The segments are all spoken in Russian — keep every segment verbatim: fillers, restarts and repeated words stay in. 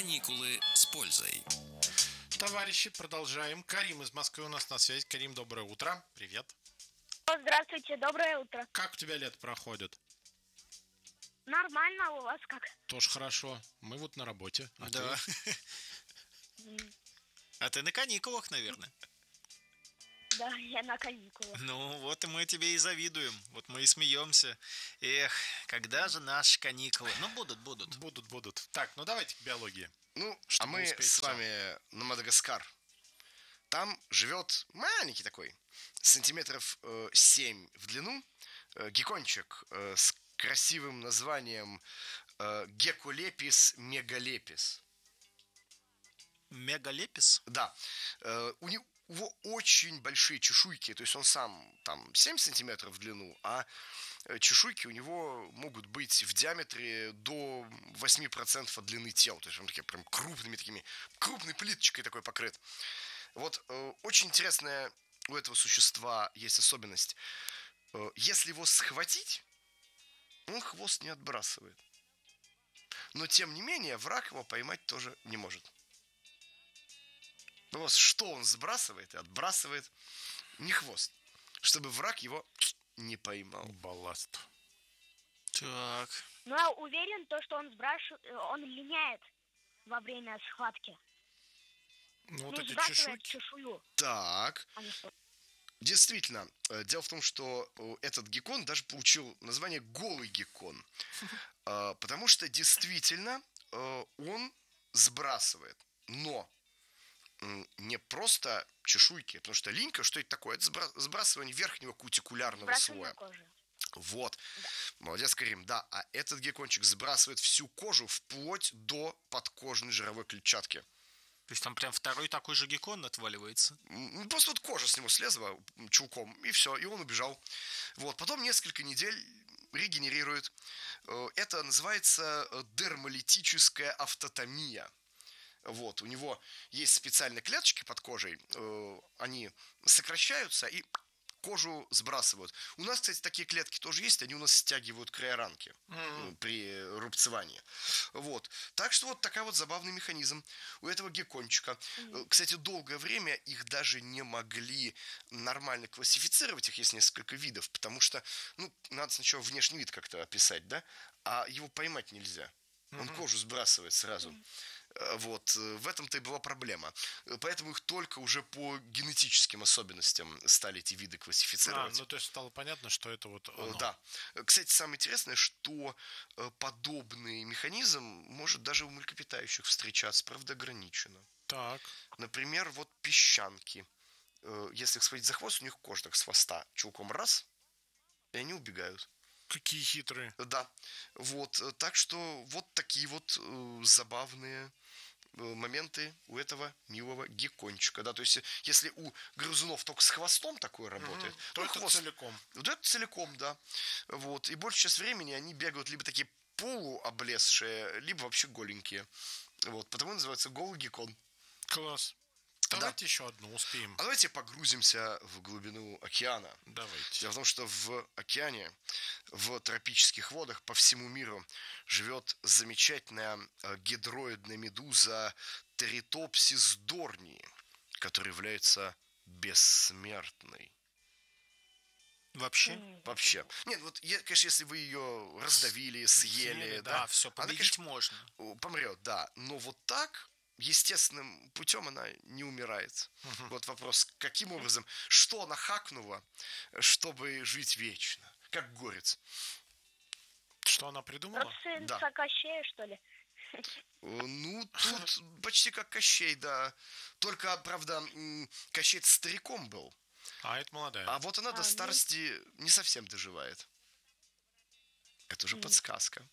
Каникулы с пользой. Товарищи, продолжаем. Карим из Москвы у нас на связи. Карим, доброе утро. Привет. Здравствуйте, доброе утро. Как у тебя лето проходит? Нормально, а у вас как? Тоже хорошо. Мы вот на работе. А Да. ты? А ты на каникулах, наверное. Да, я на каникулах. Ну, вот и мы тебе и завидуем. Вот мы и смеемся. Эх, когда же наши каникулы? Ну, будут, будут. Будут, будут. Так, ну давайте к биологии. Ну, Чтобы а мы успеть с всё. вами на Мадагаскар. Там живет маленький такой, сантиметров э, семь в длину, э, геккончик э, с красивым названием э, Гекколепис мегалепис. Мегалепис? Да, э, у него у него очень большие чешуйки, то есть он сам там семь сантиметров в длину, а э, чешуйки у него могут быть в диаметре до восемь процентов от длины тела, то есть он такие прям крупными такими, крупной плиточкой такой покрыт. Вот э, очень интересная у этого существа есть особенность. Э, если его схватить, он хвост не отбрасывает. Но тем не менее враг его поймать тоже не может. Ну вот что он сбрасывает и отбрасывает? Не хвост. Чтобы враг его не поймал. Балласт. Так. Ну, я уверен, то, что он сбрасывает, он линяет во время схватки. Ну вот Ну, эти сбрасывает чешуйки. чешую. Так, а не что. действительно, э, дело в том, что э, этот геккон даже получил название голый геккон. Э, Потому что действительно э, он сбрасывает. Но м, не просто чешуйки, потому что линька, что это такое? Это сбра- сбрасывание верхнего кутикулярного Сбрасывание слоя. кожи. Вот. Молодец, Карим. Да, а этот геккончик сбрасывает всю кожу вплоть до подкожной жировой клетчатки. То есть там прям второй такой же геккон отваливается. М, Просто вот кожа с него слезла м, чулком, и все, и он убежал. Вот. Потом несколько недель регенерирует. Э, Это называется э, дермолитическая автотомия. Вот. У него есть специальные клеточки под кожей, э, они сокращаются и кожу сбрасывают. У нас, кстати, такие клетки тоже есть, они у нас стягивают края ранки э, при рубцевании. Вот. Так что вот такой вот забавный механизм у этого геккончика. Э, Кстати, долгое время их даже не могли нормально классифицировать, их есть несколько видов, потому что, ну, надо сначала внешний вид как-то описать, да, а его поймать нельзя. Он кожу сбрасывает сразу. Э, Вот, э, в этом-то и была проблема. Э, Поэтому их только уже по генетическим особенностям стали эти виды А, классифицировать. ну то есть стало понятно, что это вот Э, оно. Да. Э, Кстати, самое интересное, что э, подобный механизм может даже у млекопитающих встречаться, правда, ограниченно. Так. Например, вот песчанки. Э, Если их схватить за хвост, у них кожа так с хвоста чулком раз, и они убегают. Какие хитрые. Да, вот, э, так что вот такие вот э, забавные э, моменты у этого милого геккончика, да, то есть э, если у грызунов только с хвостом такое работает, То ну, это хвост, целиком. вот это целиком, да, вот, и большую часть времени они бегают либо такие полуоблезшие, либо вообще голенькие, вот, потому и называется голый геккон. Класс. Давайте еще одну успеем. А давайте погрузимся в глубину океана. Давайте. Дело в том, что в океане, в тропических водах по всему миру живет замечательная э, гидроидная медуза Тритопсис дорнии, которая является бессмертной. Вообще? Вообще. Нет, вот, е- конечно, если вы ее раздавили, съели, Съели, да, Да, все, она, победить конечно, можно. э, помрет, да. Но вот так, естественным путем она не умирает. Вот вопрос, каким образом, что она хакнула, чтобы жить вечно? Как горец. Что она придумала? Родственница Да. Кощея, что ли? Э, Ну, тут почти как Кощей, да. Только, правда, м, Кощей стариком был. А, это молодая. А вот она А, до ну. старости не совсем доживает. Это уже подсказка.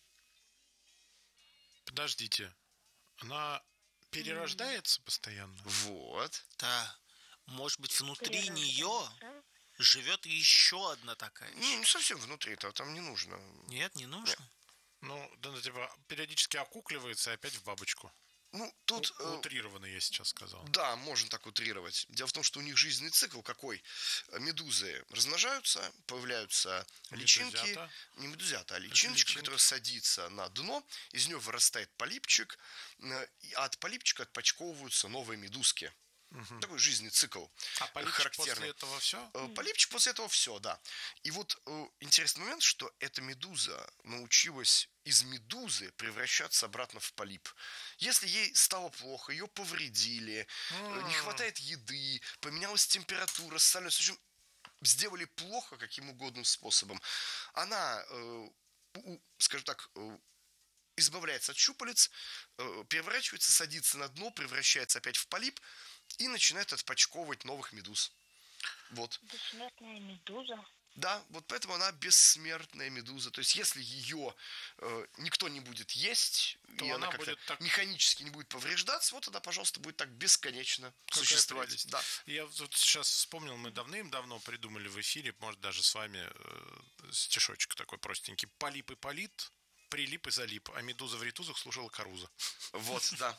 Подождите. Она перерождается постоянно? Вот. Да. Может быть, внутри Перерождается. нее живет еще одна такая. Не, не совсем внутри-то, там не нужно. Нет, не нужно. Ну, да, ну, типа, периодически окукливается и опять в бабочку. Ну, тут... У- э, Утрированно, я сейчас сказал. Да, можно так утрировать. Дело в том, что у них жизненный цикл какой? Медузы размножаются, появляются личинки. Медузята. Не медузята, а личиночка, Личинки. которая садится на дно. Из нее вырастает полипчик. э, и от полипчика отпочковываются новые медузки. Такой жизненный цикл. А полипчик характерный. после этого все? Э, Полипчик после этого все, да. И вот э, интересный момент, что эта медуза научилась из медузы превращаться обратно в полип. Если ей стало плохо, ее повредили, э, не хватает еды, поменялась температура, соленость, в общем, сделали плохо каким угодно способом, она, э, у- скажем так, э, избавляется от щупалец, э, переворачивается, садится на дно, превращается опять в полип и начинает отпочковывать новых медуз. Вот. Бессмертная медуза. Да, вот поэтому она бессмертная медуза. То есть, если ее э, никто не будет есть, То и она она как-то будет так- механически не будет повреждаться, вот тогда, пожалуйста, будет так бесконечно Какая существовать. прелесть. Да. Я вот сейчас вспомнил, мы давным-давно придумали в эфире, может, даже с вами э, стишочек такой простенький. Полип и полит, прилип и залип, а медуза в ритузах служила каруза. Вот, да.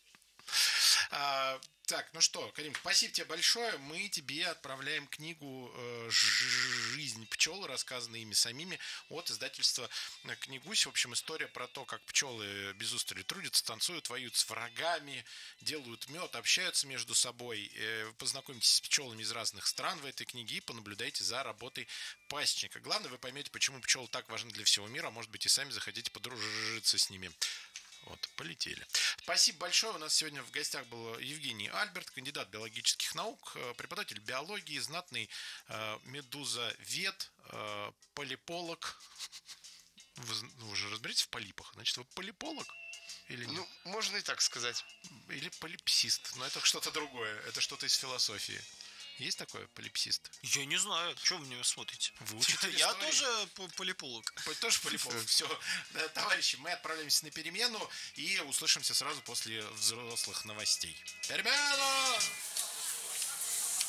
А, так, ну что, Карим, спасибо тебе большое. Мы тебе отправляем книгу э, «Ж- «Жизнь пчел», рассказанная ими самими, от издательства э, «Книгусь». В общем, история про то, как пчелы без устали трудятся, танцуют, воюют с врагами, делают мед, общаются между собой. Э, Познакомьтесь с пчелами из разных стран в этой книге и понаблюдайте за работой пасечника. Главное, вы поймете, почему пчелы так важны для всего мира, а может быть, и сами захотите подружиться с ними. Вот, полетели. Спасибо большое. У нас сегодня в гостях был Евгений Альберт, кандидат биологических наук, э, преподаватель биологии, знатный э, медузовед, э, полиполог. Вы, з- вы уже разберетесь в полипах? Значит, вы полиполог? Или нет? Ну, можно и так сказать. Или полипсист. Но это что-то другое. Это что-то из философии. Есть такое, полипсист? Я не знаю, что вы меня смотрите. Вы учитель Я истории? тоже п- полиполог. П- Тоже полиполог. Все, товарищи, мы отправляемся на перемену и услышимся сразу после взрослых новостей. Перемена!